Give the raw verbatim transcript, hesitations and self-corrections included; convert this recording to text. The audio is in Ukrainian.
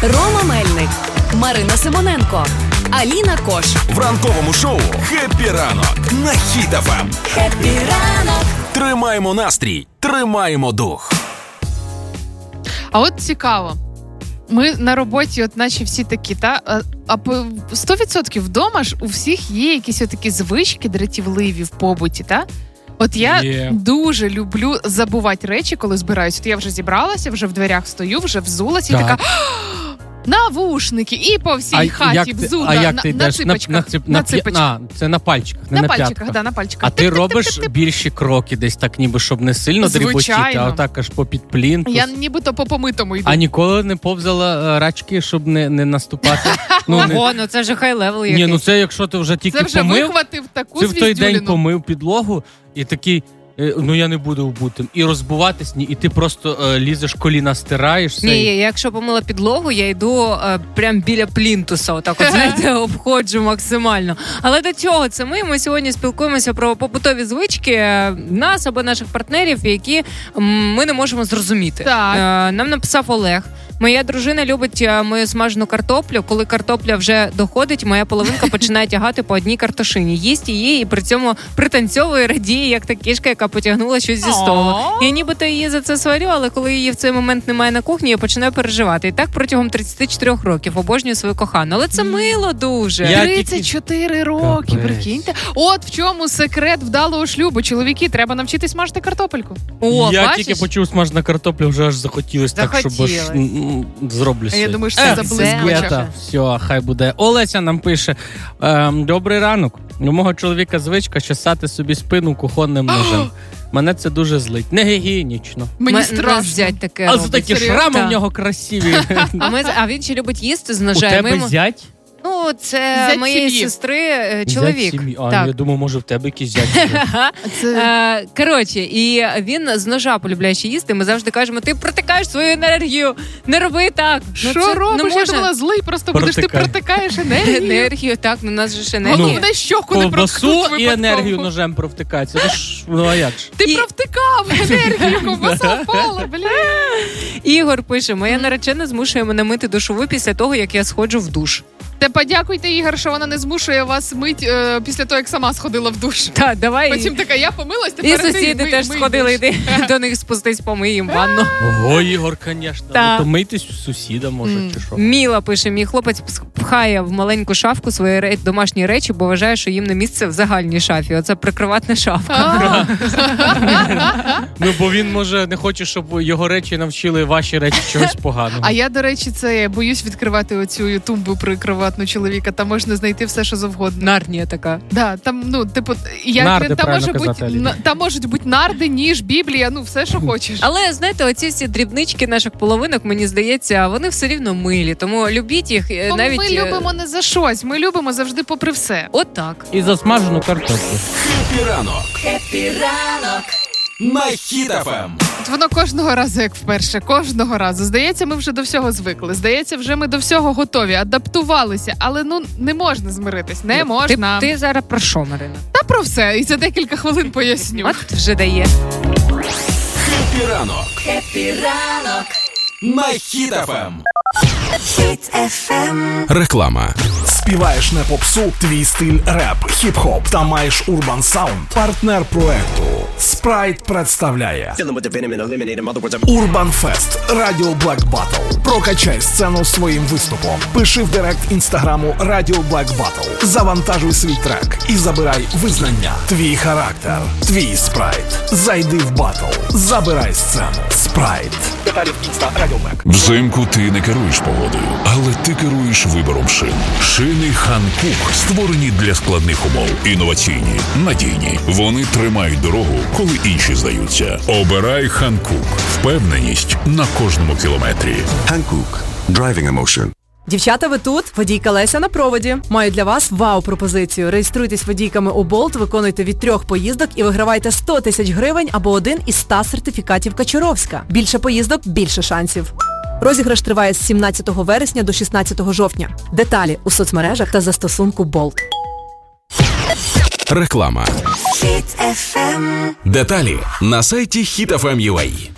Рома Мельник, Марина Симоненко, Аліна Кош. В ранковому шоу «Хеппі ранок» на Хіт еф ем. Хеппі ранок. Тримаємо настрій, тримаємо дух. А от цікаво. Ми на роботі, от наче всі такі, та? А, а сто відсотків вдома ж у всіх є якісь отакі звички дратівливі в побуті, та? От я yeah. дуже люблю забувати речі, коли збираюсь. От я вже зібралася, вже в дверях стою, вже взулася так. І така... Навушники і по всій а хаті взуда. А як на, ти на йдеш? ципочках. На, на, цip, на, на ципочках. На, це на пальчиках, не на, на пальчиках, п'ятках. Да, на пальчиках. А ти робиш більші кроки десь так, ніби, щоб не сильно дріботіти, а отак аж попід плінтус. Я нібито по помитому йду. А ніколи не повзала рачки, щоб не, не наступати? Ну, не... Ого, ну це вже хай-левел якийсь. Ні, ну це якщо ти вже тільки помив. Це вже помив, вихватив таку звіздюліну. Ти в той день звіздюліну. помив підлогу і такий... Ну я не буду вбутим. І розбуватись, ні, і ти просто е, лізеш, коліна стираєш. Ні, і... якщо помила підлогу, я йду е, прям біля плінтуса, отак от, знаєте, обходжу максимально. Але до цього це ми, ми сьогодні спілкуємося про побутові звички нас або наших партнерів, які ми не можемо зрозуміти. Так. Е, нам написав Олег. Моя дружина любить мою смажену картоплю. Коли картопля вже доходить, моя половинка починає тягати по одній картошині. Їсть її і при цьому пританцьовує, радіє, як та кішка, яка потягнула щось зі столу. Я нібито її за це сварю, але коли її в цей момент немає на кухні, я починаю переживати. І так протягом тридцять чотири років обожнюю свою кохану. Але це мило дуже. тридцять чотири роки, Капець. Прикиньте. От в чому секрет вдалого шлюбу. Чоловіки, треба навчитись смажити картопельку. О, я бачиш? тільки почув смажена картопля, вже аж захотілось, захотілось. так, щоб аж зроблю. А я думаю, що це заблискуче. Все, хай буде. Олеся нам пише: ем, добрий ранок. У мого чоловіка звичка чесати собі спину кухонним ножем. Мене це дуже злить. Не гігієнічно. Мені страшно. Таке а за такі шрами в нього красиві. А, ми, а він ще любить їсти з ножем. У тебе йому... зять? Ну, це зять моєї сім'ї. сестри чоловік. А, так. я думав, може в тебе якийсь зять. Це... Коротше, і він з ножа полюбляє ще їсти. Ми завжди кажемо, ти протикаєш свою енергію, не роби так. Що ну, робиш? Не Я думала, злий, просто будеш, ти протикаєш енергію. Енергію, так, ну у нас же ж енергія. Головне, щоку не проткнути випадково. І енергію ножем провтикається. Ну, ж, ну а як ж? Ти і... провтикав енергію, ковбаса впала, блін. Ігор пише, моя наречена змушує мене мити душову після того, як я сходжу в душ. Та подякуйте, Ігор, що вона не змушує вас мить е, після того, як сама сходила в душ. Так, давай. Потім така, я помилась, тепер і сусіди ти, ми, теж ми сходили, йди до них спустись, помий їм ванну. Ого, Ігор, звісно. Ну, то мийтесь у сусіда, може, mm. чи що. Міла пише, мій хлопець пхає в маленьку шафку свої ре... домашні речі, бо вважає, що їм не місце в загальній шафі. Оце прикриватна шафка. Ну, бо він, може, не хоче, щоб його речі навчили ваші речі чогось поганого. А я, до речі, це боюсь відкривати оцю тумбу прикриватну чоловіка. Там можна знайти все, що завгодно. Нарнія така. Да, там, ну, типу, як, нарди, там, може казати, бути, на, там можуть бути нарди, ніж, біблія, ну, все, що хочеш. Але, знаєте, оці всі дрібнички наших половинок, мені здається, вони все рівно милі. Тому любіть їх. Бо навіть... Ми любимо не за щось, ми любимо завжди попри все. От так. І засмажену картоплю. Хеппі ранок. Хеппі ранок. На Хіт еф ем. Воно кожного разу, як вперше, кожного разу. Здається, ми вже до всього звикли. Здається, вже ми до всього готові, адаптувалися. Але, ну, не можна змиритись, не можна. Ти, ти зараз про що, Марина? Та про все, і за декілька хвилин поясню. От вже дає. Хеппі ранок. Хеппі ранок. На Хіт еф ем. Хіт еф ем. Реклама. Співаєш не попсу, твій стиль реп, хіп-хоп та маєш урбан саунд. Партнер проекту Sprite представляє Urban Fest Radio Black Battle. Прокачай сцену своїм виступом. Пиши в директ інстаграму Radio Black Battle. Завантажуй свій трек і забирай визнання. Твій характер, твій Sprite. Зайди в батл, забирай сцену. Sprite. Деталі в інста Radio Black. Взимку ти не керуєш погодою, але ти керуєш вибором шин. Шини Ханкук створені для складних умов. Інноваційні, надійні. Вони тримають дорогу, коли інші здаються. Обирай Ханкук. Впевненість на кожному кілометрі. Ханкук. Driving emotion. Дівчата, ви тут? Водійка Леся на проводі. Маю для вас вау-пропозицію. Реєструйтесь водійками у Болт, виконуйте від трьох поїздок і вигравайте сто тисяч гривень або один із ста сертифікатів Качуровська. Більше поїздок, більше шансів. Розіграш триває з сімнадцятого вересня до шістнадцятого жовтня. Деталі у соцмережах та застосунку Болт. Реклама. Хіт еф ем. Деталі на сайті хіт еф ем крапка ю а.